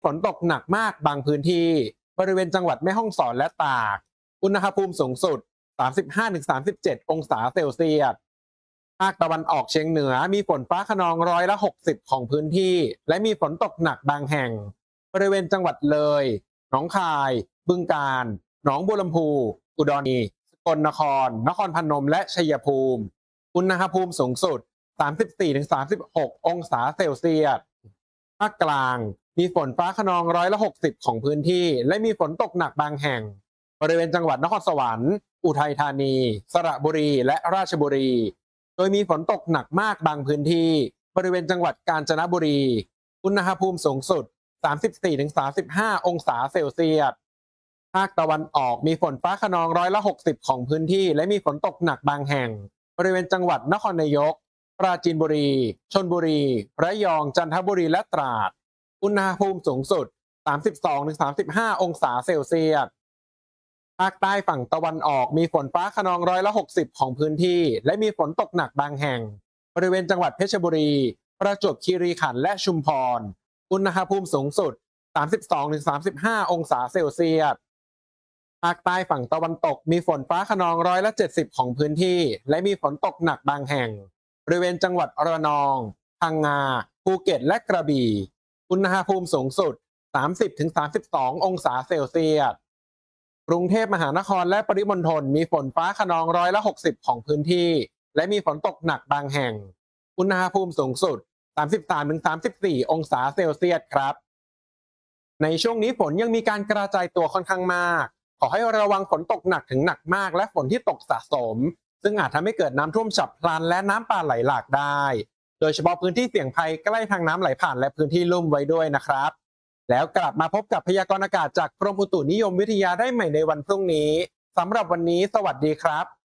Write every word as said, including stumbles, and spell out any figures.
ฝนตกหนักมากบางพื้นที่บริเวณจังหวัดแม่ฮ่องสอนและตากอุณหภูมิสูงสุด สามสิบห้าถึงสามสิบเจ็ด องศาเซลเซียสภาคตะวันออกเฉียงเหนือมีฝนฟ้าคะนองร้อยละ หกสิบ ของพื้นที่และมีฝนตกหนักบางแห่งบริเวณจังหวัดเลยหนองคายบึงกาฬหนองบัวลำพูอุดรธานีสกลนครนครพนมและชัยภูมิอุณหภูมิสูงสุด สามสิบสี่ถึงสามสิบหก องศาเซลเซียสภาคกลางมีฝนฟ้าคะนองร้อยละ หกสิบ ของพื้นที่และมีฝนตกหนักบางแห่งบริเวณจังหวัดนครสวรรค์อุทัยธานีสระบุรีและราชบุรีโดยมีฝนตกหนักมากบางพื้นที่บริเวณจังหวัดกาญจนบุรีอุณหภูมิสูงสุด สามสิบสี่ถึงสามสิบห้า องศาเซลเซียสภาคตะวันออกมีฝนฟ้าคะนองร้อยละ หกสิบ ของพื้นที่และมีฝนตกหนักบางแห่งบริเวณจังหวัดนครนายกปราจีนบุรีชลบุรีระยองจันทบุรีและตราดอุณหภูมิสูงสุด สามสิบสองถึงสามสิบห้า องศาเซลเซียสภาคใต้ฝั่งตะวันออกมีฝนฟ้าคะนองร้อยละ หกสิบ ของพื้นที่และมีฝนตกหนักบางแห่งบริเวณจังหวัดเพชรบุรีประจวบคีรีขันธ์และชุมพรอุณหภูมิสูงสุด สามสิบสองถึงสามสิบห้า องศาเซลเซียสภาคใต้ฝั่งตะวันตกมีฝนฟ้าคะนองร้อยละ เจ็ดสิบ ของพื้นที่และมีฝนตกหนักบางแห่งบริเวณจังหวัดระนองพังงาภูเก็ตและกระบี่อุณหภูมิสูงสุด สามสิบถึงสามสิบสอง องศาเซลเซียสกรุงเทพมหานครและปริมณฑลมีฝนฟ้าคะนองร้อยละ หกสิบ ของพื้นที่และมีฝนตกหนักบางแห่งอุณหภูมิสูงสุด สามสิบสามถึงสามสิบสี่ องศาเซลเซียสครับในช่วงนี้ฝนยังมีการกระจายตัวค่อนข้างมากขอให้ระวังฝนตกหนักถึงหนักมากและฝนที่ตกสะสมซึ่งอาจทำให้เกิดน้ำท่วมฉับพลันและน้ำป่าไหลหลากได้โดยเฉพาะพื้นที่เสี่ยงภัยใกล้ทางน้ำไหลผ่านและพื้นที่ลุ่มไว้ด้วยนะครับแล้วกลับมาพบกับพยากรณ์อากาศจากกรมอุตุนิยมวิทยาได้ใหม่ในวันพรุ่งนี้สำหรับวันนี้สวัสดีครับ